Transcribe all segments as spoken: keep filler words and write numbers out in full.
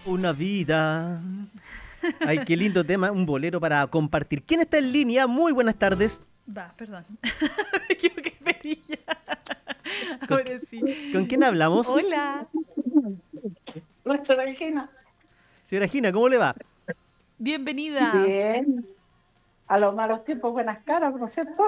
Una vida. Ay, qué lindo tema, un bolero para compartir. ¿Quién está en línea? Muy buenas tardes. Va, perdón. Me equivoqué, perilla. ¿Con, Ahora sí. ¿Con quién hablamos? Hola. Nuestra Regina. Señora Gina, ¿cómo le va? Bienvenida. Bien. A los malos tiempos, buenas caras, ¿no es cierto?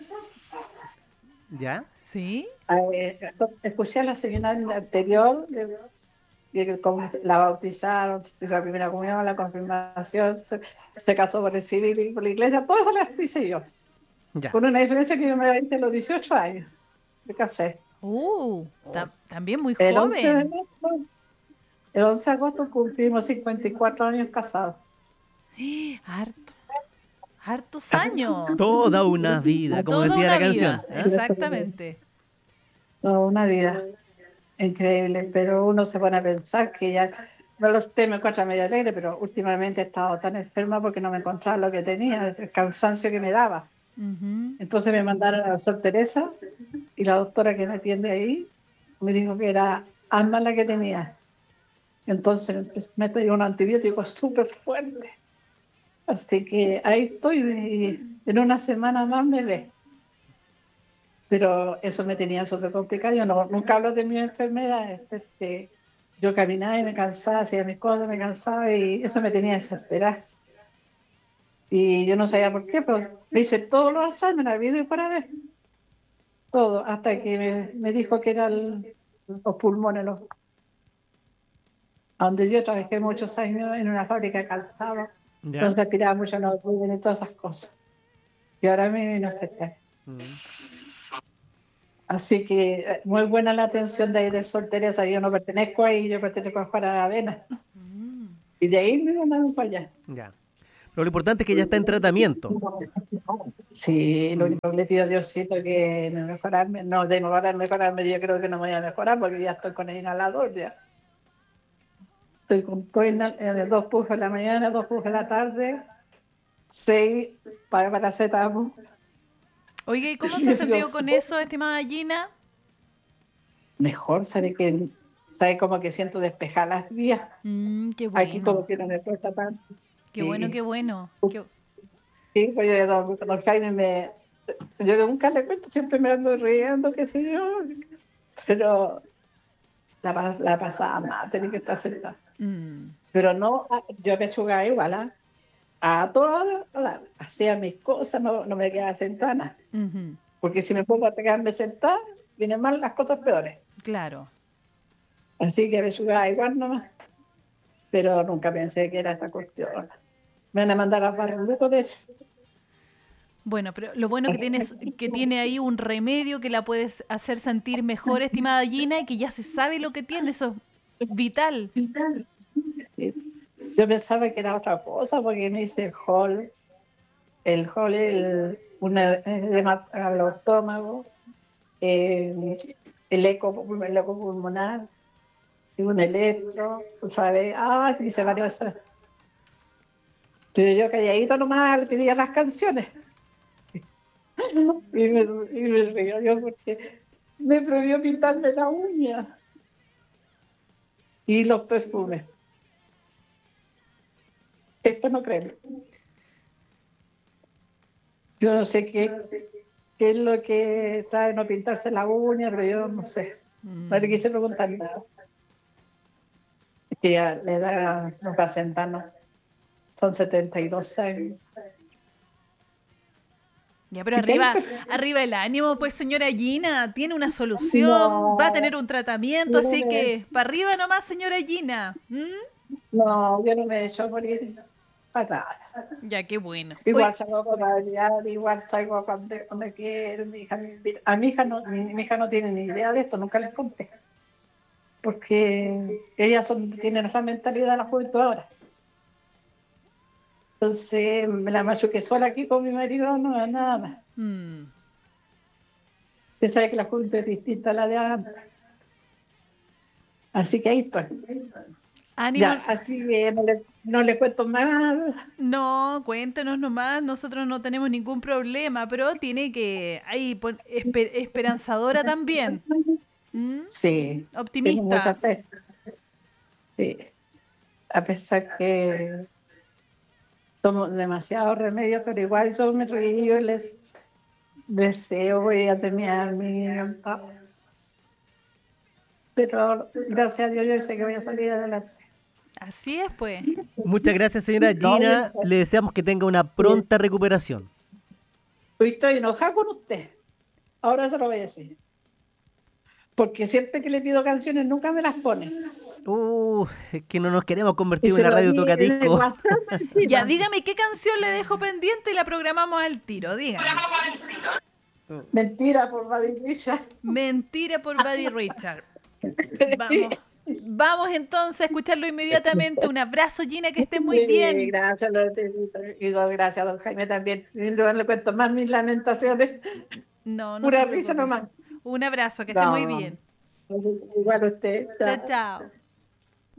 ¿Ya? ¿Sí? Eh, escuché a la señora anterior, de, de cómo la bautizaron, hizo la primera comunión, la confirmación, se, se casó por el civil y por la iglesia, todo eso lo hice yo. Ya. Con una diferencia que yo me veinte a los dieciocho años. Me casé. Uh, ta- también muy El once de joven. agosto, el once de agosto cumplimos cincuenta y cuatro años casados. Harto. Hartos años. Toda una vida, como Toda decía una la canción. vida. ¿eh? Exactamente. Toda una vida. Increíble, pero uno se pone a pensar que ya, no lo sé, me encuentro medio alegre, pero últimamente he estado tan enferma porque no me encontraba lo que tenía, el cansancio que me daba. Ujú. Entonces me mandaron a la Sor Teresa y la doctora que me atiende ahí me dijo que era asma la que tenía. Entonces me dio un antibiótico súper fuerte. Así que ahí estoy y en una semana más me ve. Pero eso me tenía súper complicado. Yo no, nunca hablo de mis enfermedades. Porque yo caminaba y me cansaba, hacía mis cosas, me cansaba y eso me tenía desesperada. Y yo no sabía por qué, pero me hice todos los Alzheimer, habido y por haber. Todo, hasta que me, me dijo que eran los pulmones. Los, donde yo trabajé muchos años en una fábrica de calzado. ¿Ya? Entonces aspiraba mucho no y todas esas cosas. Y ahora me vino a afectar. Mm. Así que eh, muy buena la atención de ahí de Sor Teresa. Yo no pertenezco ahí, yo pertenezco a Juana de Avena. Mm. Y de ahí me mandaron para allá. Ya. Pero lo importante es que ya está en tratamiento. Sí, lo Mm. único que le pido a Diosito es que me mejorarme, no, de mejorar, mejorarme, yo creo que no me voy a mejorar porque ya estoy con el inhalador ya. Estoy con estoy inhal- eh, dos puffs en la mañana, dos puffs en la tarde, seis para paracetamol. Oiga, ¿y cómo se ha sentido Dios, con eso, estimada Gina? mejor, ¿sabe que sabe como que siento despejar las vías? Mm, qué Aquí como bueno. que no me cuesta tanto. Qué bueno, Sí. qué bueno. Qué- Sí, pues yo, don, don Jaime me... Yo nunca le cuento, siempre me ando riendo, qué sé yo, pero la, pas- la pasaba mal, tenía que estar sentada. Mm. Pero no, ah, yo pechugaba igual, ¿ah? A todas, todas, hacía mis cosas, no, no me quedaba sentada, nada. Ujú. Porque si me pongo a quedarme sentada, vienen mal las cosas peores. Claro. Así que pechugaba igual nomás, pero nunca pensé que era esta cuestión. Me van a mandar a Barruco, de hecho. Bueno, pero lo bueno que tienes, que tiene ahí un remedio que la puedes hacer sentir mejor, estimada Gina, y que ya se sabe lo que tiene, eso es vital. Sí. Yo pensaba que era otra cosa porque me hice el hall, el hall, el, una edema al estómago, eh, el eco, el eco pulmonar, y un electro, ¿sabes? Ah, hice varios. Pero yo calladito nomás le pedía las canciones. Y me, y me río yo porque me prohibió pintarme la uña y los perfumes. Esto no creen. Yo no sé qué, qué es lo que trae no pintarse la uña, pero yo no sé. No le Mm. quise preguntar nada. Es que ya le da, no va a sentarnos. Son setenta y dos años. Ya, pero Así que ahí arriba, estoy. arriba el ánimo, pues señora Gina, tiene una solución, va a tener No, un tratamiento, yo no así me, que para arriba nomás, señora Gina. ¿Mm? no, yo no me he hecho morir para nada. Ya, qué bueno. Igual Oye, salgo con Navidad, igual salgo cuando, cuando quiero. Mi hija me invita. A mi hija no, mi, mi hija no tiene ni idea de esto, nunca les conté. Porque ellas son, tienen esa mentalidad de la juventud ahora. Entonces me la machuqué sola aquí con mi marido, no, nada más. mm, Usted sabe que la juventud es distinta a la de antes. Así que ahí estoy. ánimo, Ya, así que no le, no le cuento más. no, cuéntenos nomás, nosotros no tenemos ningún problema, pero tiene que, ahí, pon- esper- esperanzadora también. ¿Mm? Sí, tengo mucha Optimista. fe. Sí. a pesar que tomo demasiado remedio, pero igual yo me río y les deseo, voy a terminar mi etapa. Pero gracias a Dios yo sé que voy a salir adelante. Así es, pues. Muchas gracias, señora Gina. Le deseamos que tenga una pronta recuperación. Hoy estoy enojada con usted. Ahora se lo voy a decir. Porque siempre que le pido canciones nunca me las pone. Uh, es que no nos queremos convertir Y en se una lo radio di en el tocadisco. WhatsApp encima. Ya, dígame qué canción le dejo pendiente y la programamos al tiro, dígame. Mentira por Buddy Richard. Mentira por Buddy Richard. Vamos. Vamos entonces a escucharlo inmediatamente. Un abrazo, Gina, que esté muy Sí, bien. gracias, don Tito. Y don- gracias, don Jaime, también. Y no le cuento más mis lamentaciones. No, no Pura se risa preocupe. nomás. Un abrazo, que esté muy bien. Igual usted. Chao, chao.